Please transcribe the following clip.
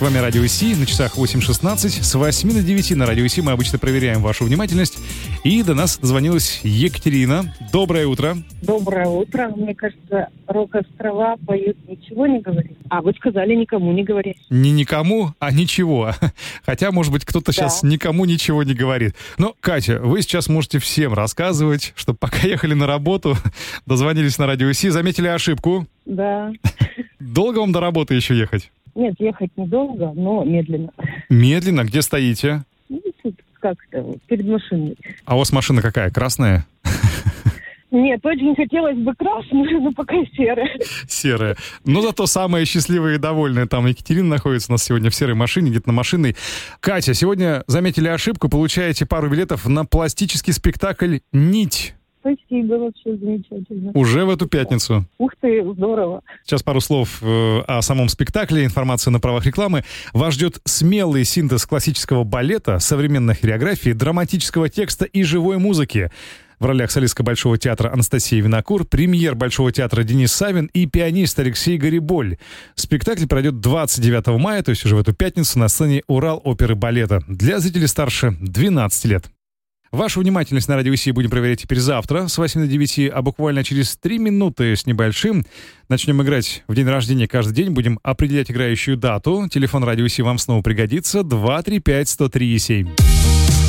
С вами Радио Си, на часах 8:16. С 8 до 9 на Радио Си мы обычно проверяем вашу внимательность. И до нас дозвонилась Екатерина. Доброе утро. Доброе утро. Мне кажется, Рок-Острова поют «Ничего не говорит». А вы сказали «никому не говорить». Не никому, а ничего. Хотя, может быть, кто-то сейчас никому ничего не говорит. Но, Катя, вы сейчас можете всем рассказывать, что пока ехали на работу, дозвонились на Радио Си, заметили ошибку. Да. Долго вам до работы еще ехать? Нет, ехать недолго, но медленно. Медленно? Где стоите? Ну, тут как-то вот, перед машиной. А у вас машина какая? Красная? Нет, очень хотелось бы красную, но пока серая. Серая. Но зато самая счастливая и довольная там Екатерина находится у нас сегодня в серой машине, где-то на машинной. Катя, сегодня заметили ошибку, получаете пару билетов на пластический спектакль «Нить». Спасибо, вообще замечательно. Уже в эту пятницу. Ух ты, здорово. Сейчас пару слов о самом спектакле, информация на правах рекламы. Вас ждет смелый синтез классического балета, современной хореографии, драматического текста и живой музыки. В ролях солистка Большого театра Анастасия Винокур, премьер Большого театра Денис Савин и пианист Алексей Гариболь. Спектакль пройдет 29 мая, то есть уже в эту пятницу, на сцене Урал оперы балета для зрителей старше 12 лет. Вашу внимательность на Радио Си будем проверять теперь завтра с 8 до 9, а буквально через 3 минуты с небольшим начнем играть в день рождения каждый день. Будем определять играющую дату. Телефон Радио Си вам снова пригодится. 235-103-7.